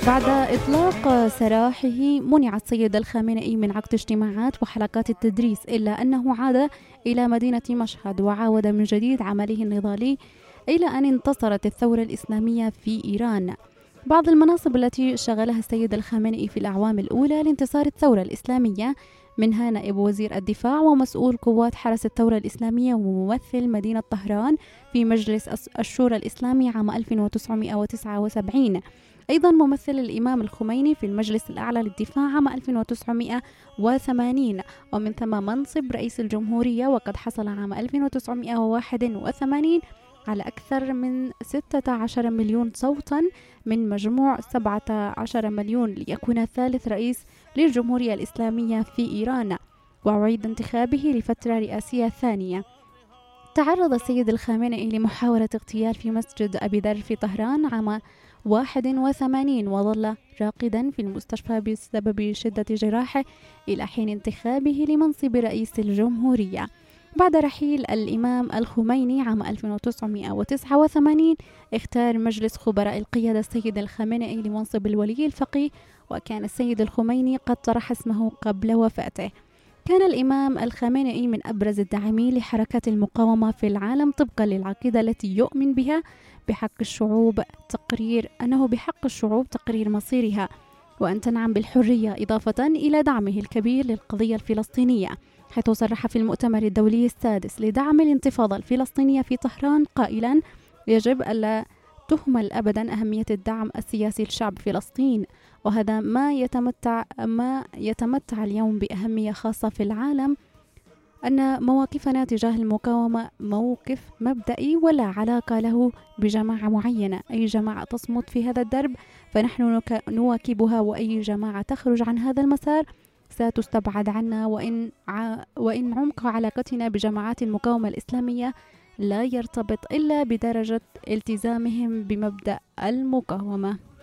بعد إطلاق سراحه منع السيد الخامنئي من عقد اجتماعات وحلقات التدريس، إلا أنه عاد إلى مدينة مشهد وعاود من جديد عمله النضالي إلى أن انتصرت الثورة الإسلامية في إيران. بعض المناصب التي شغلها السيد الخامنئي في الأعوام الأولى لانتصار الثورة الإسلامية منها نائب وزير الدفاع ومسؤول قوات حرس الثورة الإسلامية وممثل مدينة طهران في مجلس الشورى الإسلامي عام 1979، أيضا ممثل الإمام الخميني في المجلس الأعلى للدفاع عام 1980، ومن ثم منصب رئيس الجمهورية، وقد حصل عام 1981 على أكثر من 16 مليون صوتا من مجموع 17 مليون ليكون ثالث رئيس للجمهورية الإسلامية في إيران، وأعيد انتخابه لفترة رئاسية ثانية. تعرض السيد الخامنئي لمحاولة اغتيال في مسجد أبي ذر في طهران عام 81، وظل راقدا في المستشفى بسبب شدة جراحه إلى حين انتخابه لمنصب رئيس الجمهورية. بعد رحيل الإمام الخميني عام 1989 اختار مجلس خبراء القيادة السيد الخامنئي لمنصب الولي الفقيه، وكان السيد الخميني قد طرح اسمه قبل وفاته. كان الإمام الخامنئي من أبرز الداعمين لحركة المقاومة في العالم، طبقا للعقيدة التي يؤمن بها بحق الشعوب تقرير مصيرها وأن تنعم بالحرية، إضافة إلى دعمه الكبير للقضية الفلسطينية، حيث صرح في المؤتمر الدولي السادس لدعم الانتفاضة الفلسطينية في طهران قائلا: يجب ألا تهمل أبدا أهمية الدعم السياسي لشعب فلسطين، وهذا ما يتمتع اليوم بأهمية خاصة في العالم، أن مواقفنا تجاه المقاومة موقف مبدئي ولا علاقة له بجماعة معينة. أي جماعة تصمت في هذا الدرب فنحن نواكبها، وأي جماعة تخرج عن هذا المسار ستستبعد عنا، وإن عمق علاقتنا بجماعات المقاومة الإسلامية لا يرتبط إلا بدرجة التزامهم بمبدأ المقاومة.